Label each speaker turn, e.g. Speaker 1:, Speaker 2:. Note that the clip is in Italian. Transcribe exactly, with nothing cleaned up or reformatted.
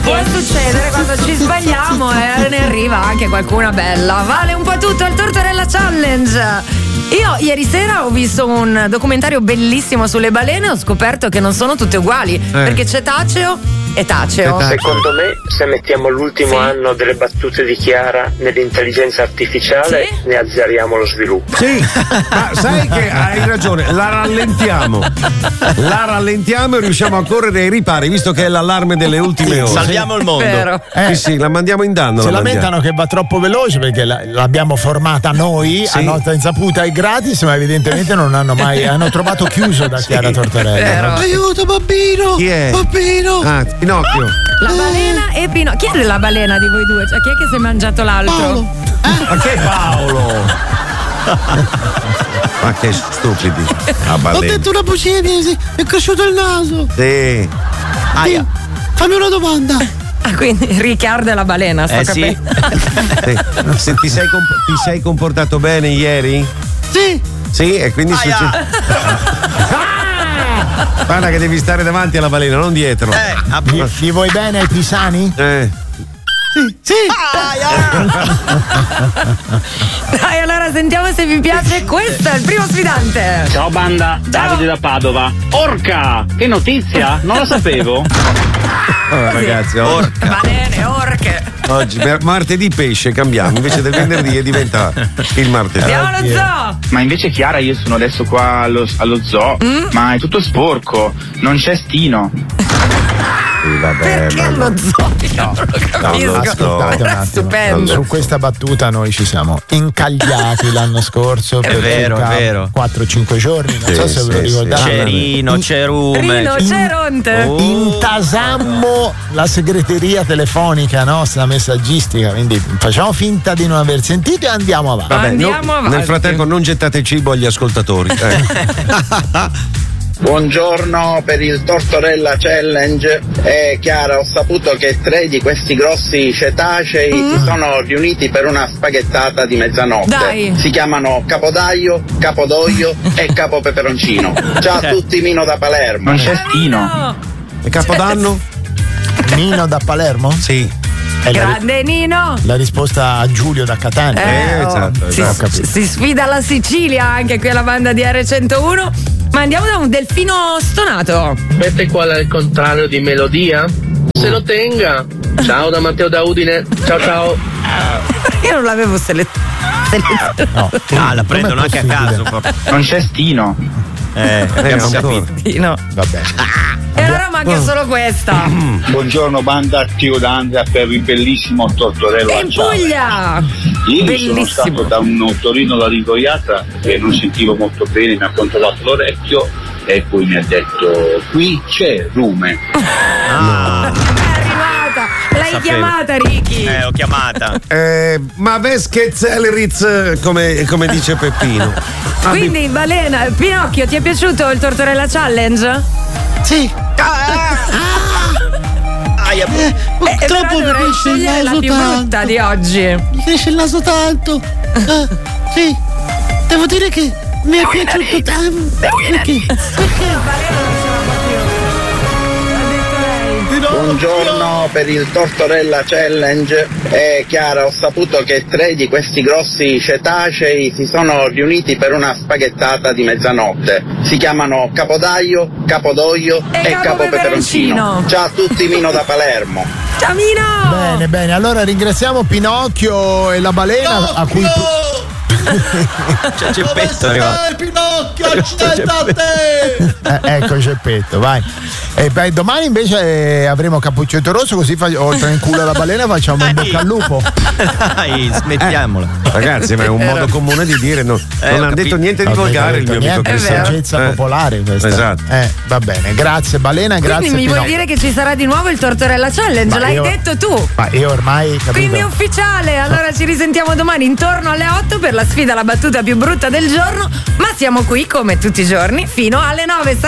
Speaker 1: può succedere quando ci sbagliamo e ne arriva anche qualcuna bella. Vale un po' tutto il Tortorella Challenge. Io ieri sera ho visto un documentario bellissimo sulle balene e ho scoperto che non sono tutte uguali, eh. perché c'è Taceo e Taceo.
Speaker 2: Secondo me, se mettiamo l'ultimo sì. anno delle battute di Chiara nell'intelligenza artificiale, sì? ne azzeriamo lo sviluppo.
Speaker 3: Sì, ma sai che hai ragione, la rallentiamo. La rallentiamo e riusciamo a correre ai ripari, visto che è l'allarme delle ultime ore.
Speaker 4: Salviamo il mondo.
Speaker 1: Vero.
Speaker 3: Eh, sì, sì, la mandiamo in danno.
Speaker 5: Si lamentano che va troppo veloce perché la, l'abbiamo formata noi sì. a nostra insaputa e gratis, ma evidentemente non hanno mai hanno trovato chiuso da Chiara sì. Tortorella.
Speaker 6: Aiuto bambino!
Speaker 3: Chi è?
Speaker 6: Bambino!
Speaker 3: Ah, Pinocchio.
Speaker 1: La balena e Pinocchio. Chi è la balena di voi due? Cioè, chi è che si è mangiato l'altro?
Speaker 6: Paolo.
Speaker 3: Eh? Ma che Paolo? Ma che stupidi.
Speaker 6: Ho detto una bugia, mi è cresciuto il naso.
Speaker 3: Sì.
Speaker 6: Aia. Fammi una domanda.
Speaker 1: Ah, quindi Riccardo è la balena, sto
Speaker 4: eh,
Speaker 1: capendo.
Speaker 3: Sì. Se ti sei, comp- ti sei comportato bene ieri?
Speaker 6: Sì.
Speaker 3: Sì, e quindi succede. Guarda che devi stare davanti alla balena, non dietro.
Speaker 4: Eh,
Speaker 5: Gli, gli vuoi bene ai pisani?
Speaker 3: Eh.
Speaker 6: Sì, sì.
Speaker 1: Dai, allora sentiamo se vi piace. Questo è il primo sfidante.
Speaker 7: Ciao banda,
Speaker 1: Ciao.
Speaker 7: Davide da Padova. Orca, che notizia? Non lo sapevo.
Speaker 3: Oh, ragazzi, oh.
Speaker 4: Orca.
Speaker 1: Balene, orche.
Speaker 3: Oggi martedì pesce, cambiamo, invece del venerdì diventa il martedì.
Speaker 1: Andiamo allo zoo.
Speaker 8: Ma invece Chiara, io sono adesso qua allo, allo zoo, mm? ma è tutto sporco, non c'è stino.
Speaker 3: Sì, vabbè,
Speaker 1: perché
Speaker 3: ma...
Speaker 1: allo zoo?
Speaker 5: No,
Speaker 1: no,
Speaker 5: ascoltate un attimo.
Speaker 1: Stupendo.
Speaker 5: Su questa battuta noi ci siamo incagliati l'anno scorso
Speaker 4: è
Speaker 5: per
Speaker 4: vero, è vero.
Speaker 5: quattro cinque giorni, non
Speaker 3: sì,
Speaker 5: so se
Speaker 3: sì,
Speaker 5: ve lo ricordate.
Speaker 4: C'è Rino, c'è Rume.
Speaker 1: Rino, c'è Ronte.
Speaker 5: Oh, intasammo la segreteria telefonica nostra messaggistica, quindi facciamo finta di non aver sentito e andiamo avanti.
Speaker 3: Vabbè,
Speaker 1: andiamo
Speaker 3: no,
Speaker 1: avanti.
Speaker 3: Nel frattempo non gettate cibo agli ascoltatori. Eh.
Speaker 8: Buongiorno per il Tortorella Challenge. Eh, Chiara, ho saputo che tre di questi grossi cetacei mm. si sono riuniti per una spaghettata di mezzanotte.
Speaker 1: Dai.
Speaker 8: Si chiamano Capodaio, Capodoglio e Capo Peperoncino. Ciao a tutti, Mino da Palermo. Non c'è stino.
Speaker 3: E Capodanno?
Speaker 5: Nino da Palermo?
Speaker 3: Sì.
Speaker 5: È
Speaker 1: Grande
Speaker 5: la,
Speaker 1: Nino.
Speaker 5: La risposta a Giulio da Catania.
Speaker 1: Eh, oh,
Speaker 3: esatto,
Speaker 1: si,
Speaker 3: esatto.
Speaker 1: si sfida la Sicilia anche qui alla banda di R centouno. Ma andiamo da un delfino stonato.
Speaker 9: Mette qual è il contrario di melodia? Se lo tenga. Ciao da Matteo da Udine. Ciao ciao.
Speaker 1: Io non l'avevo selezionato.
Speaker 5: No,
Speaker 4: Ah, la prendono anche a caso.
Speaker 8: Non c'è stino.
Speaker 4: Eh, abbiamo capito.
Speaker 1: No.
Speaker 5: Vabbè.
Speaker 1: E allora manca solo questa.
Speaker 10: Buongiorno banda, attivo da Andrea per il bellissimo Tortorella.
Speaker 1: E in Puglia.
Speaker 10: Ieri
Speaker 1: Bellissimo.
Speaker 10: sono stato da un otorrinolaringoloiatra che non sentivo molto bene, mi ha controllato l'orecchio e poi mi ha detto qui c'è Rume.
Speaker 4: Ah.
Speaker 1: È arrivata. L'hai
Speaker 4: Sapevo.
Speaker 1: chiamata, Ricky.
Speaker 4: Eh, ho chiamata.
Speaker 3: Eh, ma Veschezzelritz, come, come dice Peppino.
Speaker 1: Quindi, Balena, Pinocchio, ti è piaciuto il Tortorella Challenge?
Speaker 6: Sì.
Speaker 4: Aia.
Speaker 6: Eh, purtroppo mi
Speaker 1: dovrei
Speaker 6: cresce il
Speaker 1: scegliere la
Speaker 6: naso
Speaker 1: più brutta
Speaker 6: tanto.
Speaker 1: di oggi.
Speaker 6: Mi cresce il naso tanto. Eh, sì. Devo dire che mi è piaciuto tanto. Perché? Perché?
Speaker 8: Buongiorno per il Tortorella Challenge. Eh, Chiara, ho saputo che tre di questi grossi cetacei si sono riuniti per una spaghettata di mezzanotte. Si chiamano Capodaio, Capodoglio
Speaker 1: e,
Speaker 8: e
Speaker 1: Capo
Speaker 8: Capo Peperoncino.
Speaker 1: Peperoncino.
Speaker 8: Ciao a tutti, Mino da Palermo.
Speaker 1: Ciao Mino!
Speaker 5: Bene, bene. Allora ringraziamo Pinocchio e la balena a cui
Speaker 4: C'è Geppetto arrivato.
Speaker 6: Pinocchio, accidenti a te!
Speaker 5: eh, ecco Geppetto, vai. E beh, domani invece eh, avremo Cappuccetto Rosso, così fa- oltre in culo alla balena facciamo un bocca al lupo.
Speaker 4: Dai, smettiamola.
Speaker 3: Eh, ragazzi, ma è un modo comune di dire, no,
Speaker 4: Eh,
Speaker 3: non
Speaker 4: ho
Speaker 3: ha detto
Speaker 4: capito.
Speaker 3: niente di
Speaker 5: Non
Speaker 3: volgare il
Speaker 5: detto
Speaker 3: mio amico
Speaker 5: niente, è
Speaker 3: Cristiano.
Speaker 5: saggezza
Speaker 3: Eh,
Speaker 5: popolare questa.
Speaker 3: Esatto.
Speaker 5: Eh, va bene, grazie balena, grazie
Speaker 1: Quindi mi vuoi
Speaker 5: Pinocchio.
Speaker 1: dire che ci sarà di nuovo il Tortorella Challenge?
Speaker 5: Ma
Speaker 1: L'hai
Speaker 5: io-
Speaker 1: detto tu.
Speaker 5: Ma io ormai capito.
Speaker 1: Quindi è ufficiale, allora ci risentiamo domani intorno alle otto per la sfida, la battuta più brutta del giorno, ma siamo qui come tutti i giorni fino alle nove.